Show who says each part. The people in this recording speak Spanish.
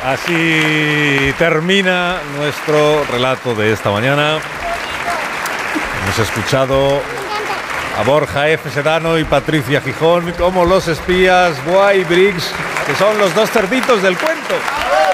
Speaker 1: Así termina nuestro relato de esta mañana. Hemos escuchado a Borja F. Sedano y Patricia Gijón como los espías Buah y Briggs, que son los dos cerditos del cuento.